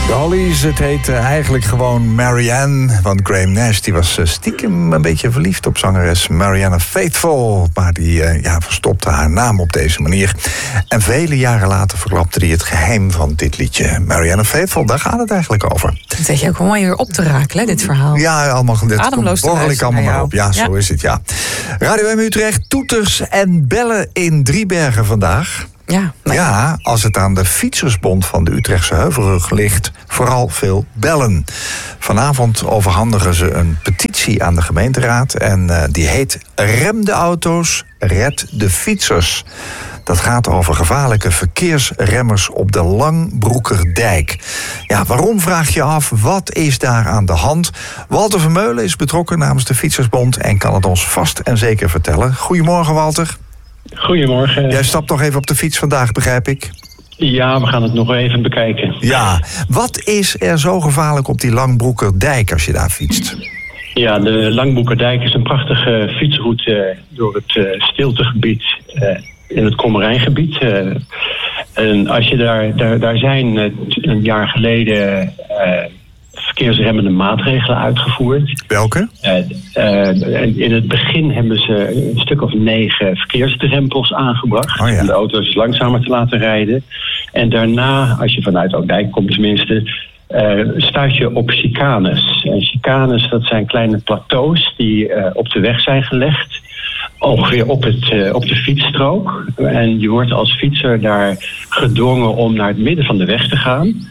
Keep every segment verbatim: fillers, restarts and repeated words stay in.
De Hollies, het heet uh, eigenlijk gewoon Marianne. Want Graham Nash die was uh, stiekem een beetje verliefd op zangeres Marianne Faithfull. Maar die uh, ja, verstopte haar naam op deze manier. En vele jaren later verklapte hij het geheim van dit liedje. Marianne Faithfull, daar gaat het eigenlijk over. Dat zeg je ook mooi weer op te rakelen, dit verhaal. Ja, allemaal ademloos te ik allemaal maar op. Ja, ja, zo is het, ja. Radio M Utrecht, toeters en bellen in Driebergen vandaag. Ja, nee. ja, als het aan de Fietsersbond van de Utrechtse Heuvelrug ligt, vooral veel bellen. Vanavond overhandigen ze een petitie aan de gemeenteraad en uh, die heet Rem de auto's, red de fietsers. Dat gaat over gevaarlijke verkeersremmers op de Langbroekerdijk. Ja, waarom, vraag je af? Wat is daar aan de hand? Walter Vermeulen is betrokken namens de Fietsersbond en kan het ons vast en zeker vertellen. Goedemorgen, Walter. Goedemorgen. Jij stapt nog even op de fiets vandaag, begrijp ik? Ja, we gaan het nog even bekijken. Ja, wat is er zo gevaarlijk op die Langbroekerdijk als je daar fietst? Ja, de Langbroekerdijk is een prachtige fietsroute door het uh, stiltegebied uh, in het Kommerijngebied. Uh, en als je daar, daar, daar zijn uh, een jaar geleden uh, verkeersremmende maatregelen uitgevoerd. Welke? Uh, uh, in het begin hebben ze een stuk of negen verkeersdrempels aangebracht. Oh ja. Om de auto's langzamer te laten rijden. En daarna, als je vanuit Oudijk komt tenminste, uh, stuit je op chicanes. En chicanes, dat zijn kleine plateaus die uh, op de weg zijn gelegd. Ongeveer op, het, uh, op de fietsstrook. En je wordt als fietser daar gedwongen om naar het midden van de weg te gaan.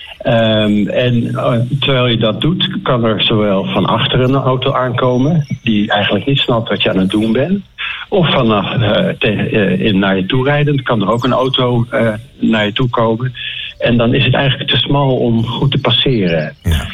Um, en uh, terwijl je dat doet, kan er zowel van achteren een auto aankomen die eigenlijk niet snapt wat je aan het doen bent. Of vanaf uh, tegen, uh, in naar je toe rijden, kan er ook een auto uh, naar je toe komen. En dan is het eigenlijk te smal om goed te passeren. Ja.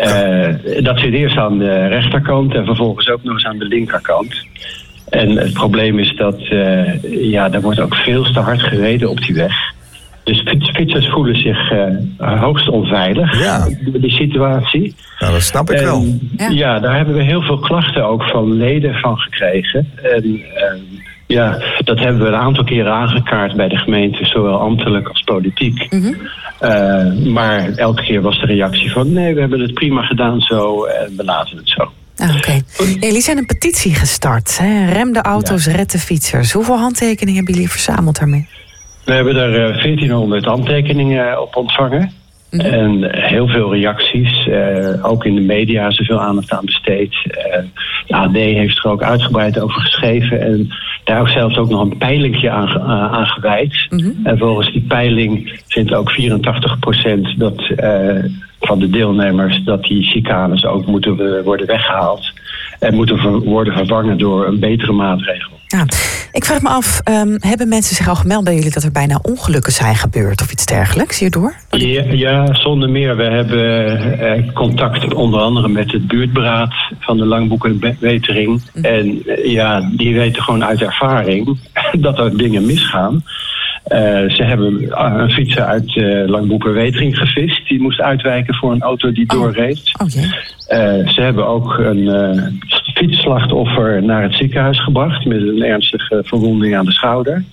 Uh, dat zit eerst aan de rechterkant en vervolgens ook nog eens aan de linkerkant. En het probleem is dat uh, ja, daar wordt ook veel te hard gereden op die weg. Dus fietsers voelen zich uh, hoogst onveilig ja. door die situatie. Ja, dat snap ik en, wel. Ja. ja, daar hebben we heel veel klachten ook van leden van gekregen. En uh, ja, dat hebben we een aantal keren aangekaart bij de gemeente, zowel ambtelijk als politiek. Mm-hmm. Uh, maar elke keer was de reactie van nee, we hebben het prima gedaan zo en we laten het zo. Ah, Oké. Okay. Jullie zijn een petitie gestart. Hè? Rem de auto's, ja. red de fietsers. Hoeveel handtekeningen hebben jullie verzameld daarmee? We hebben er veertienhonderd handtekeningen op ontvangen. Mm-hmm. En heel veel reacties. Uh, ook in de media is er veel aandacht aan besteed. Uh, de A D heeft er ook uitgebreid over geschreven. En daar ook zelfs ook nog een peilingje aan, uh, aan gewijd. Mm-hmm. En volgens die peiling vindt ook vierentachtig procent dat, uh, van de deelnemers dat die chicanes ook moeten worden weggehaald. En moeten ver- worden vervangen door een betere maatregel. Ja, ik vraag me af, um, hebben mensen zich al gemeld bij jullie dat er bijna ongelukken zijn gebeurd of iets dergelijks hierdoor? Ja, ja zonder meer. We hebben uh, contact onder andere met het buurtberaad van de Langbroekerwetering. Mm. En uh, ja, die weten gewoon uit ervaring dat er dingen misgaan. Uh, ze hebben een fietser uit uh, Langbroekerwetering gevist. Die moest uitwijken voor een auto die oh. doorreed. Oh, yeah. uh, ze hebben ook een uh, fietsslachtoffer naar het ziekenhuis gebracht met een ernstige verwonding aan de schouder.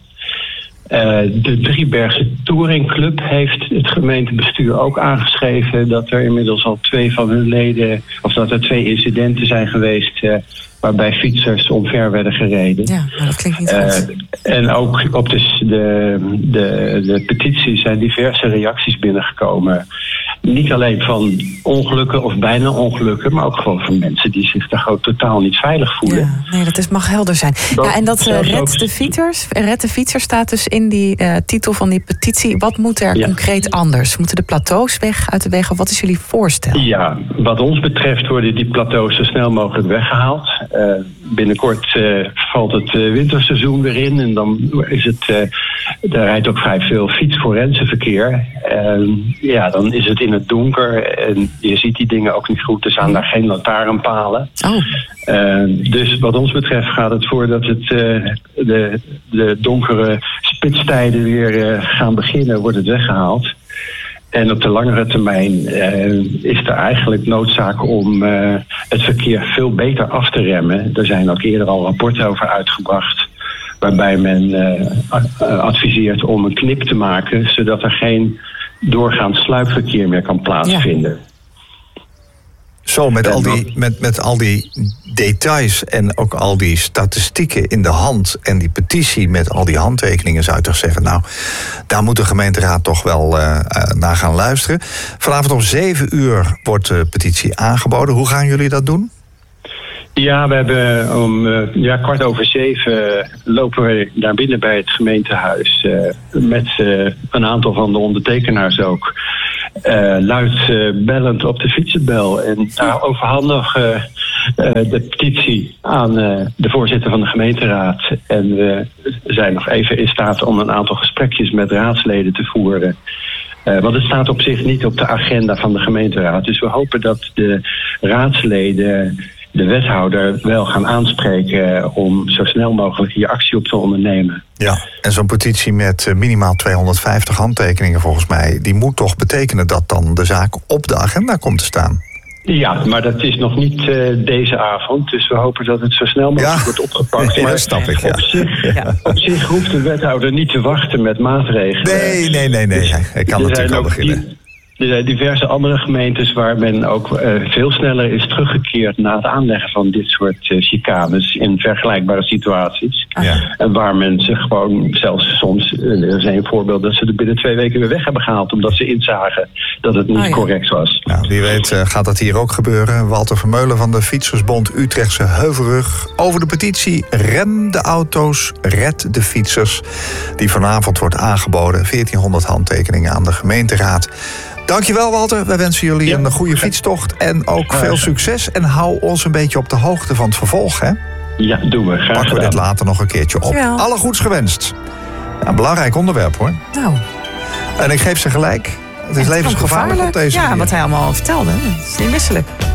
Uh, de Driebergse Touringclub heeft het gemeentebestuur ook aangeschreven dat er inmiddels al twee van hun leden, of dat er twee incidenten zijn geweest uh, waarbij fietsers omver werden gereden. Ja, maar dat klinkt niet goed. Uh, en ook op de, de, de, de petitie zijn diverse reacties binnengekomen. Niet alleen van ongelukken of bijna ongelukken, maar ook gewoon van mensen die zich daar gewoon totaal niet veilig voelen. Ja, nee, dat is, mag helder zijn. Dat, ja, en dat uh, red de fietsers, red de fietsers staat dus in die uh, titel van die petitie. Wat moet er ja. concreet anders? Moeten de plateaus weg uit de weg? Of wat is jullie voorstel? Ja, wat ons betreft worden die plateaus zo snel mogelijk weggehaald. Uh, binnenkort uh, valt het uh, winterseizoen weer in en dan is het, uh, daar rijdt ook vrij veel fietsforensenverkeer. Uh, ja, dan is het in het donker en je ziet die dingen ook niet goed. Er staan daar geen lantaarnpalen. Oh. Uh, dus wat ons betreft gaat het voor dat het, uh, de, de donkere spitstijden weer uh, gaan beginnen, wordt het weggehaald. En op de langere termijn uh, is er eigenlijk noodzaak om uh, het verkeer veel beter af te remmen. Er zijn ook eerder al rapporten over uitgebracht waarbij men uh, adviseert om een knip te maken, zodat er geen doorgaand sluipverkeer meer kan plaatsvinden. Ja. Zo, met al, die, met, met al die details en ook al die statistieken in de hand en die petitie met al die handtekeningen, zou je toch zeggen, nou, daar moet de gemeenteraad toch wel uh, naar gaan luisteren. Vanavond om zeven uur wordt de petitie aangeboden. Hoe gaan jullie dat doen? Ja, we hebben om uh, ja, kwart over zeven lopen we naar binnen bij het gemeentehuis uh, met uh, een aantal van de ondertekenaars ook. Uh, luid uh, bellend op de fietsenbel. En daar overhandigen uh, uh, de petitie aan uh, de voorzitter van de gemeenteraad. En we zijn nog even in staat om een aantal gesprekjes met raadsleden te voeren. Uh, want het staat op zich niet op de agenda van de gemeenteraad. Dus we hopen dat de raadsleden de wethouder wel gaan aanspreken om zo snel mogelijk hier actie op te ondernemen. Ja, en zo'n petitie met minimaal tweehonderdvijftig handtekeningen volgens mij, die moet toch betekenen dat dan de zaak op de agenda komt te staan? Ja, maar dat is nog niet uh, deze avond. Dus we hopen dat het zo snel mogelijk ja. wordt opgepakt. Ja, maar dat snap ik, ja. Op zich, ja. op zich hoeft de wethouder niet te wachten met maatregelen. Nee, nee, nee, nee. Hij kan natuurlijk al beginnen. Er zijn diverse andere gemeentes waar men ook uh, veel sneller is teruggekeerd na het aanleggen van dit soort uh, chicanes in vergelijkbare situaties. Ja. En waar men zich gewoon zelfs soms, uh, er zijn een voorbeeld dat ze er binnen twee weken weer weg hebben gehaald omdat ze inzagen dat het niet oh ja. correct was. Nou, wie weet uh, gaat dat hier ook gebeuren. Walter Vermeulen van de Fietsersbond Utrechtse Heuvelrug over de petitie Rem de auto's, red de fietsers, die vanavond wordt aangeboden. veertienhonderd handtekeningen aan de gemeenteraad. Dankjewel, Walter. Wij wensen jullie ja. een goede fietstocht en ook veel succes. En hou ons een beetje op de hoogte van het vervolg, hè? Ja, doen we. Graag Pakken we gedaan. dit later nog een keertje op. Ja. Alle goeds gewenst. Ja, een belangrijk onderwerp, hoor. Nou. En ik geef ze gelijk. Het is levensgevaarlijk op deze Ja, manier. wat hij allemaal vertelde. Het is niet misselijk.